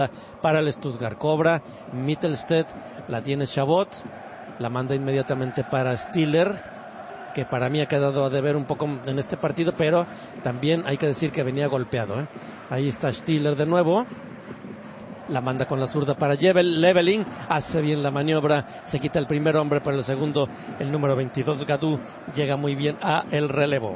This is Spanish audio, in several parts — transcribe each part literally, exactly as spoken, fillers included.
para el Stuttgart. Cobra Mittelstedt, la tiene Chabot, la manda inmediatamente para Stiller, que para mí ha quedado a deber un poco en este partido, pero también hay que decir que venía golpeado, ¿eh? Ahí está Stiller de nuevo, la manda con la zurda para Jebel, Leveling, hace bien la maniobra, se quita el primer hombre, para el segundo, el número veintidós, Gadú, llega muy bien a el relevo.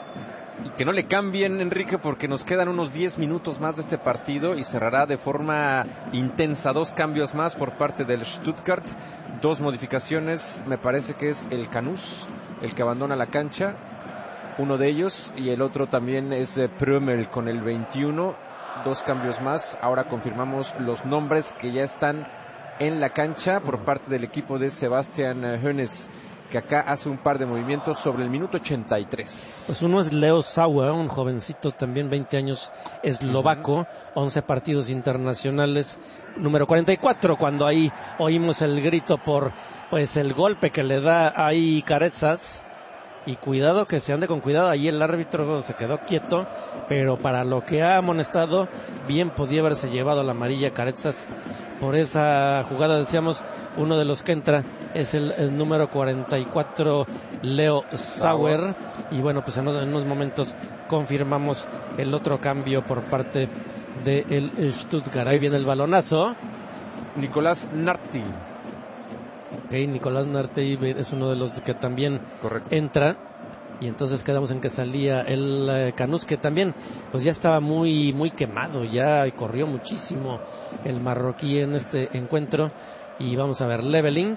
Y que no le cambien, Enrique, porque nos quedan unos diez minutos más de este partido y cerrará de forma intensa. Dos cambios más por parte del Stuttgart, dos modificaciones, me parece que es el Canús el que abandona la cancha, uno de ellos, y el otro también es eh, Prömel con el veintiuno. Dos cambios más. Ahora confirmamos los nombres que ya están en la cancha por parte del equipo de Sebastian Hoeneß, que acá hace un par de movimientos sobre el minuto ochenta y tres. Pues uno es Leo Sauer, un jovencito también, veinte años, eslovaco, once partidos internacionales, número cuarenta y cuatro, cuando ahí oímos el grito por pues el golpe que le da ahí Carezas. Y cuidado, que se ande con cuidado, ahí el árbitro se quedó quieto, pero para lo que ha amonestado, bien podía haberse llevado la amarilla Carezas por esa jugada. Decíamos, uno de los que entra es el, el número cuarenta y cuatro, Leo Sauer, y bueno, pues en, en unos momentos confirmamos el otro cambio por parte del Stuttgart. Ahí es viene el balonazo. Nicolás Narti. Ok, Nicolás Nartey es uno de los que también Correcto. entra, y entonces quedamos en que salía el eh, Canús, que también pues ya estaba muy muy quemado, ya corrió muchísimo el marroquí en este encuentro. Y vamos a ver, Leveling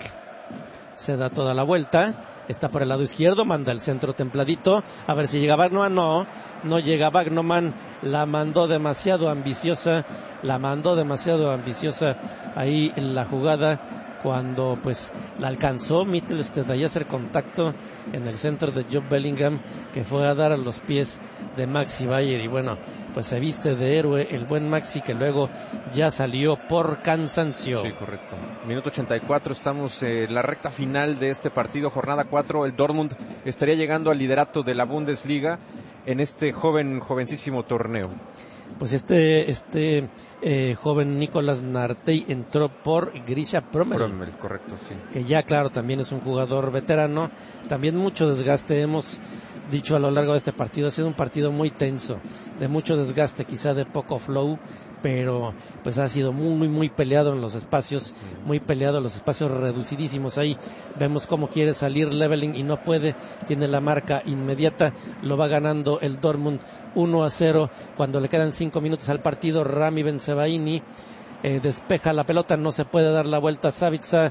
se da toda la vuelta, está por el lado izquierdo, manda el centro templadito, a ver si llega Wagnerman. No, no llega Wagnerman, la mandó demasiado ambiciosa, la mandó demasiado ambiciosa ahí en la jugada, cuando pues la alcanzó Mittelstedt ahí a hacer contacto en el centro de Job Bellingham, que fue a dar a los pies de Maxi Bayer, y bueno, pues se viste de héroe el buen Maxi, que luego ya salió por cansancio. Sí, correcto. Minuto ochenta y cuatro, estamos en la recta final de este partido, jornada cuatro. El Dortmund estaría llegando al liderato de la Bundesliga en este joven, jovencísimo torneo. Pues este este eh, joven Nicolás Nartey entró por Grisha Prömel. Prömel, correcto, sí. Que ya, claro, también es un jugador veterano. También mucho desgaste, hemos dicho a lo largo de este partido. Ha sido un partido muy tenso, de mucho desgaste, quizá de poco flow, pero pues ha sido muy, muy, muy peleado en los espacios, muy peleado en los espacios reducidísimos. Ahí vemos cómo quiere salir Leveling y no puede, tiene la marca inmediata, lo va ganando el Dortmund uno a cero, cuando le quedan cinco minutos al partido. Rami Bensebaini eh, despeja la pelota, no se puede dar la vuelta a Savitza,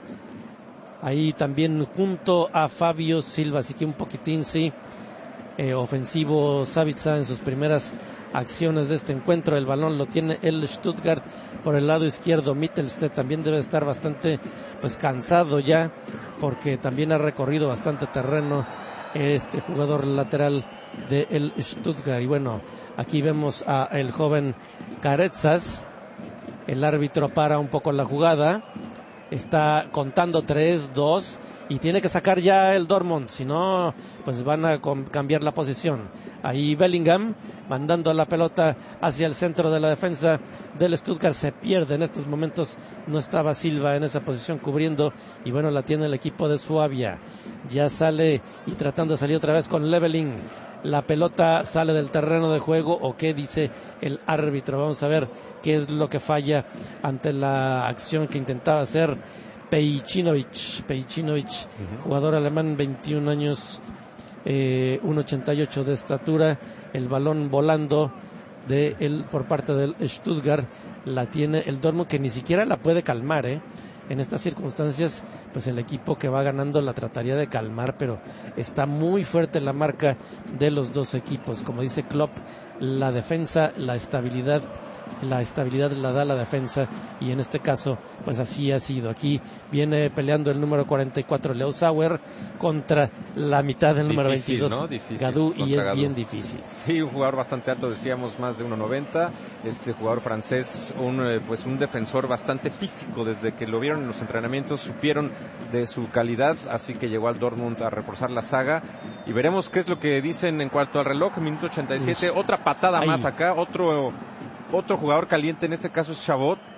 ahí también junto a Fabio Silva, así que un poquitín sí, eh, ofensivo Savitza en sus primeras acciones de este encuentro. El balón lo tiene el Stuttgart por el lado izquierdo. Mittelstedt también debe estar bastante pues cansado ya, porque también ha recorrido bastante terreno este jugador lateral del Stuttgart. Y bueno, aquí vemos a el joven Carezas. El árbitro para un poco la jugada, está contando tres, dos, y tiene que sacar ya el Dortmund, si no pues van a com- cambiar la posición. Ahí Bellingham mandando la pelota hacia el centro de la defensa del Stuttgart, se pierde en estos momentos, no estaba Silva en esa posición cubriendo, y bueno, la tiene el equipo de Suabia. Ya sale y tratando de salir otra vez con Leveling, la pelota sale del terreno de juego, o qué dice el árbitro. Vamos a ver qué es lo que falla ante la acción que intentaba hacer Pejčinović, Pejčinović, uh-huh. Jugador alemán, veintiún años, eh, uno ochenta y ocho de estatura. El balón volando de él por parte del Stuttgart, la tiene el Dortmund, que ni siquiera la puede calmar, ¿eh? En estas circunstancias, pues el equipo que va ganando la trataría de calmar, pero está muy fuerte la marca de los dos equipos. Como dice Klopp, la defensa, la estabilidad, la estabilidad la da la defensa, y en este caso, pues así ha sido. Aquí viene peleando el número cuarenta y cuatro, Leo Sauer, contra la mitad del número difícil, veintidós, ¿no? Difícil, Gadú, y es Gadú. bien difícil. Sí, un jugador bastante alto, decíamos más de uno noventa. Este jugador francés, un eh, pues un defensor bastante físico. Desde que lo vieron en los entrenamientos supieron de su calidad, así que llegó al Dortmund a reforzar la saga, y veremos qué es lo que dicen en cuanto al reloj. Minuto ochenta y siete, Uf. Otra patada Ay. más acá, otro otro jugador caliente, en este caso es Chabot.